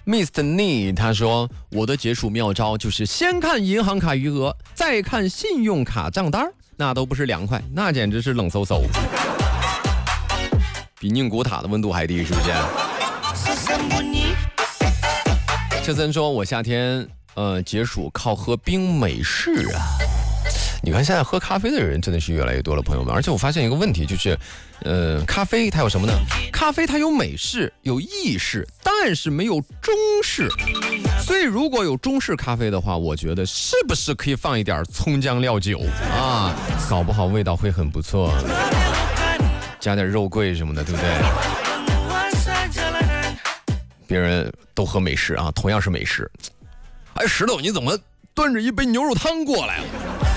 Mr. Nee 他说，我的解暑妙招就是先看银行卡余额，再看信用卡账单，那都不是凉快，那简直是冷飕飕，比宁古塔的温度还低，是不是？车森说，我夏天解暑靠喝冰美式啊。你看现在喝咖啡的人真的是越来越多了，朋友们。而且我发现一个问题，就是咖啡它有什么呢？咖啡它有美式有意式，但是没有中式。所以如果有中式咖啡的话，我觉得是不是可以放一点葱姜料酒啊，搞不好味道会很不错，加点肉桂什么的，对不对？别人都喝美式啊，同样是美式，哎，石头你怎么端着一杯牛肉汤过来了？